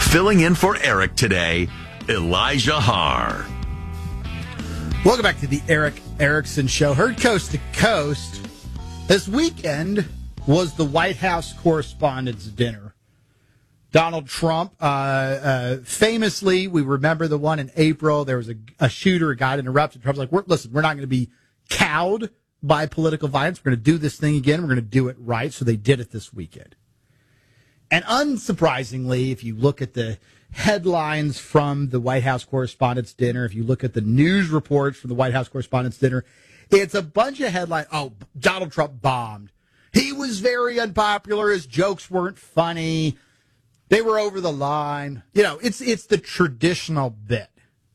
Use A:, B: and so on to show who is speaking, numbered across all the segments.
A: Filling in for Eric today, Elijah Haar.
B: Welcome back to the Eric Erickson Show. Heard coast to coast. This weekend was the White House Correspondents' Dinner. Donald Trump, famously, we remember the one in April. There was a shooter, a guy that interrupted. Trump's like, listen, we're not going to be cowed by political violence. We're going to do this thing again. We're going to do it right. So they did it this weekend. And unsurprisingly, if you look at the headlines from the White House Correspondents' Dinner, if you look at the news reports from the White House Correspondents' Dinner, it's a bunch of headlines. Oh, Donald Trump bombed. He was very unpopular. His jokes weren't funny. They were over the line. You know, it's the traditional bit.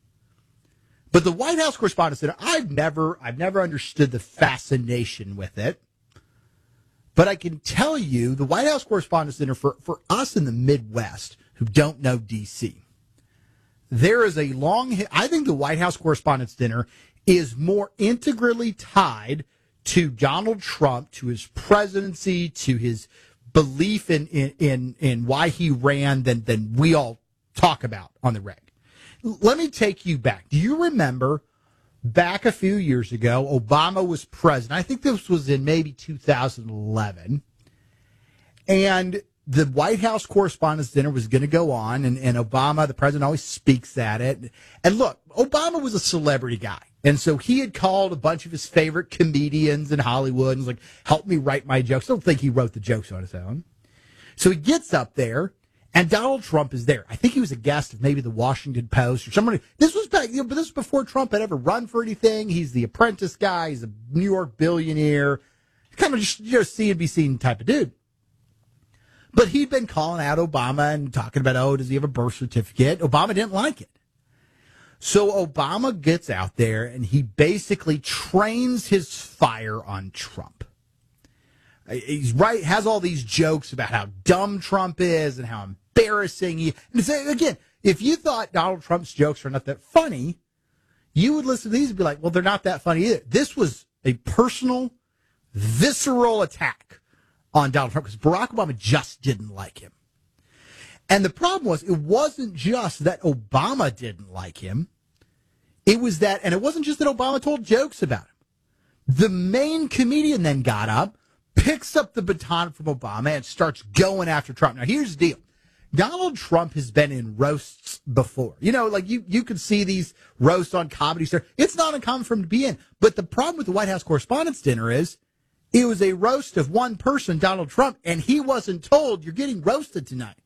B: But the White House Correspondents' Dinner, I've never understood the fascination with it. But I can tell you, the White House Correspondents' Dinner, for us in the Midwest who don't know D.C., there is a long, I think the White House Correspondents' Dinner is more integrally tied to Donald Trump, to his presidency, to his belief in why he ran than we all talk about on the reg. Let me take you back. Do you remember back a few years ago, Obama was president? I think this was in maybe 2011. And the White House Correspondents' Dinner was going to go on, and Obama, the president, always speaks at it. And look, Obama was a celebrity guy. And so he had called a bunch of his favorite comedians in Hollywood and was like, help me write my jokes. I don't think he wrote the jokes on his own. So he gets up there, and Donald Trump is there. I think he was a guest of maybe the Washington Post or somebody. This was back, but this was before Trump had ever run for anything. He's the Apprentice guy. He's a New York billionaire, kind of just CNBC type of dude. But he'd been calling out Obama and talking about, oh, does he have a birth certificate? Obama didn't like it. So Obama gets out there and he basically trains his fire on Trump. He's right, has all these jokes about how dumb Trump is and how embarrassing he. And again, if you thought Donald Trump's jokes are not that funny, you would listen to these and be like, well, they're not that funny either. This was a personal, visceral attack on Donald Trump because Barack Obama just didn't like him. And the problem was, it wasn't just that Obama didn't like him. It was that, and it wasn't just that Obama told jokes about him. The main comedian then got up, picks up the baton from Obama, and starts going after Trump. Now, here's the deal. Donald Trump has been in roasts before. You know, like you could see these roasts on Comedy Store. It's not uncommon for him to be in. But the problem with the White House Correspondents' Dinner is it was a roast of one person, Donald Trump, and he wasn't told, you're getting roasted tonight.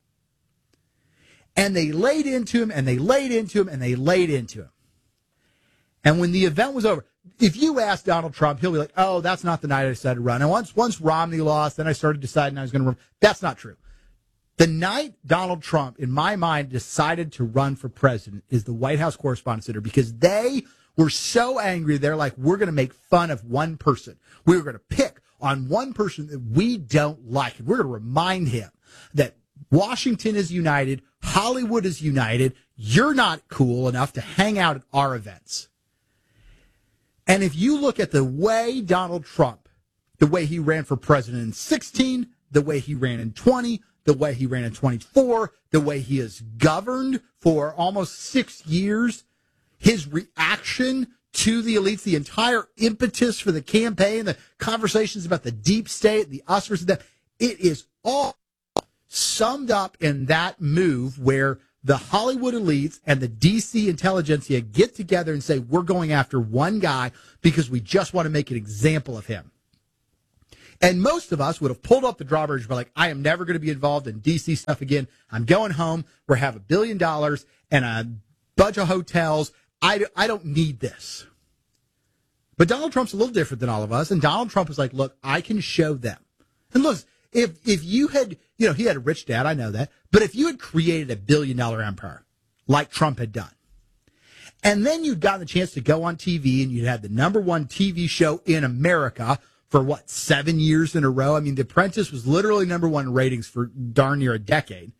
B: And they laid into him, and they laid into him, and they laid into him. And when the event was over, if you ask Donald Trump, he'll be like, oh, that's not the night I decided to run. And once Romney lost, then I started deciding I was going to run. That's not true. The night Donald Trump, in my mind, decided to run for president is the White House Correspondents' Dinner because they were so angry. They're like, we're going to make fun of one person. We were going to pick on one person that we don't like. And we're going to remind him that Washington is united. Hollywood is united. You're not cool enough to hang out at our events. And if you look at the way Donald Trump, the way he ran for president in 2016, the way he ran in 2020, the way he ran in 2024, the way he has governed for almost 6 years, his reaction to the elites, the entire impetus for the campaign, the conversations about the deep state, the us versus them, it is all summed up in that move where the Hollywood elites and the D.C. intelligentsia get together and say, we're going after one guy because we just want to make an example of him. And most of us would have pulled up the drawbridge and be like, I am never going to be involved in D.C. stuff again. I'm going home. We have $1 billion and a bunch of hotels. I don't need this. But Donald Trump's a little different than all of us. And Donald Trump is like, look, I can show them. And look, if you had, he had a rich dad, I know that. But if you had created $1 billion empire like Trump had done, and then you'd gotten the chance to go on TV and you'd had the #1 TV show in America for 7 years in a row. I mean, The Apprentice was literally #1 in ratings for darn near a decade.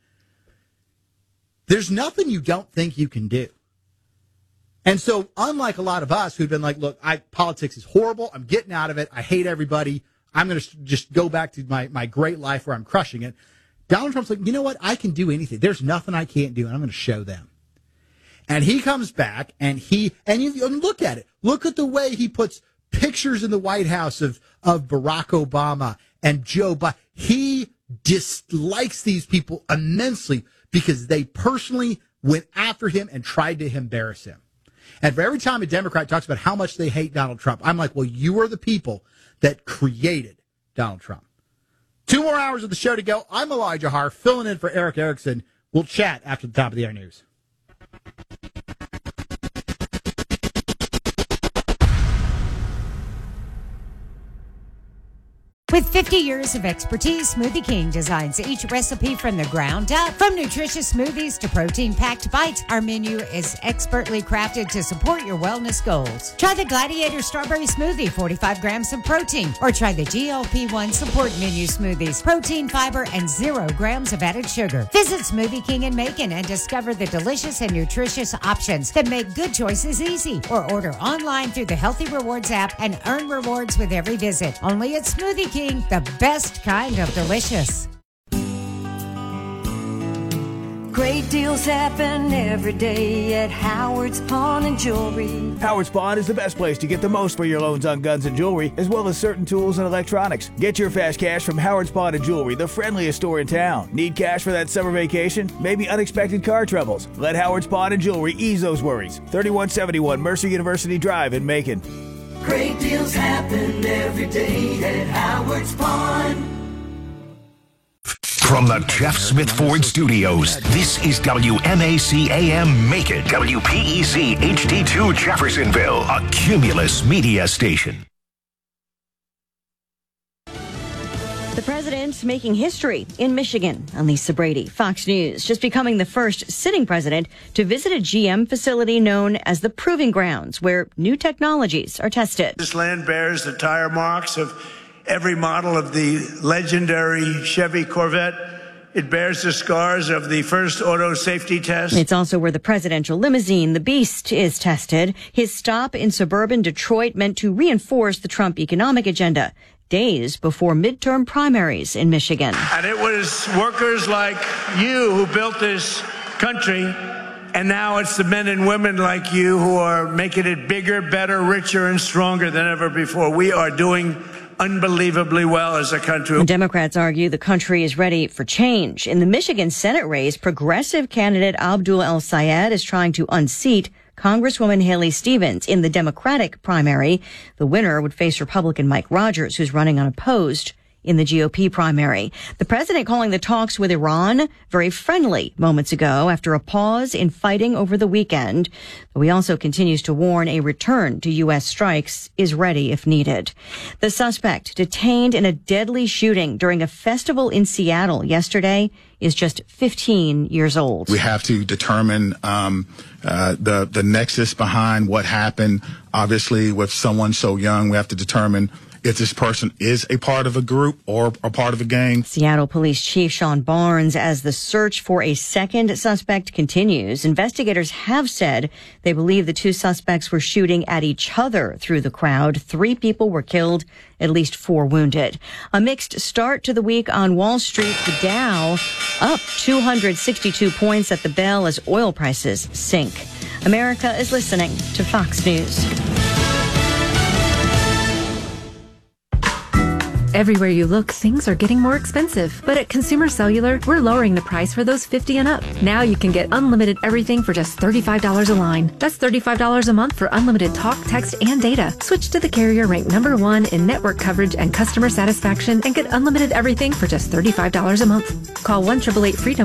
B: There's nothing you don't think you can do. And so unlike a lot of us who've been like, look, politics is horrible. I'm getting out of it. I hate everybody. I'm going to just go back to my great life where I'm crushing it. Donald Trump's like, you know what? I can do anything. There's nothing I can't do, and I'm going to show them. And he comes back, and you look at it. Look at the way he puts pictures in the White House of Barack Obama and Joe Biden. He dislikes these people immensely because they personally went after him and tried to embarrass him. And for every time a Democrat talks about how much they hate Donald Trump, I'm like, well, you are the people that created Donald Trump. 2 more hours of the show to go. I'm Elijah Har, filling in for Eric Erickson. We'll chat after the top of the hour news.
C: With 50 years of expertise, Smoothie King designs each recipe from the ground up. From nutritious smoothies to protein-packed bites, our menu is expertly crafted to support your wellness goals. Try the Gladiator Strawberry Smoothie, 45 grams of protein. Or try the GLP-1 Support Menu Smoothies, protein, fiber, and 0 grams of added sugar. Visit Smoothie King in Macon and discover the delicious and nutritious options that make good choices easy. Or order online through the Healthy Rewards app and earn rewards with every visit. Only at Smoothie King. The best kind of delicious.
D: Great deals happen every day at Howard's Pawn and Jewelry.
E: Howard's Pawn is the best place to get the most for your loans on guns and jewelry, as well as certain tools and electronics. Get your fast cash from Howard's Pawn and Jewelry, the friendliest store in town. Need cash for that summer vacation? Maybe unexpected car troubles? Let Howard's Pawn and Jewelry ease those worries. 3171 Mercer University Drive in Macon.
D: Great deals happen every day at Howard's Pawn.
F: From the Jeff Smith Ford Studios, this is WMAC AM Macon, WPEC HD2 Jeffersonville, a Cumulus media station.
G: The president making history in Michigan. I'm Lisa Brady, Fox News, just becoming the first sitting president to visit a GM facility known as the Proving Grounds, where new technologies are tested.
H: This land bears the tire marks of every model of the legendary Chevy Corvette. It bears the scars of the first auto safety test.
G: It's also where the presidential limousine, the Beast, is tested. His stop in suburban Detroit meant to reinforce the Trump economic agenda, days before midterm primaries in Michigan.
H: And it was workers like you who built this country, and now it's the men and women like you who are making it bigger, better, richer, and stronger than ever before. We are doing unbelievably well as a country.
G: The Democrats argue the country is ready for change. In the Michigan Senate race, progressive candidate Abdul El-Sayed is trying to unseat Congresswoman Haley Stevens in the Democratic primary. The winner would face Republican Mike Rogers, who's running unopposed in the GOP primary. The president calling the talks with Iran very friendly moments ago after a pause in fighting over the weekend. But he also continues to warn a return to U.S. strikes is ready if needed. The suspect detained in a deadly shooting during a festival in Seattle yesterday is just 15 years old.
I: We have to determine the nexus behind what happened. Obviously, with someone so young, we have to determine if this person is a part of a group or a part of a gang.
G: Seattle Police Chief Sean Barnes, as the search for a second suspect continues, investigators have said they believe the two suspects were shooting at each other through the crowd. 3 people were killed, at least 4 wounded. A mixed start to the week on Wall Street. The Dow up 262 points at the bell as oil prices sink. America is listening to Fox News.
J: Everywhere you look, things are getting more expensive. But at Consumer Cellular, we're lowering the price for those 50 and up. Now you can get unlimited everything for just $35 a line. That's $35 a month for unlimited talk, text, and data. Switch to the carrier ranked #1 in network coverage and customer satisfaction and get unlimited everything for just $35 a month. Call 1-888-FREEDOM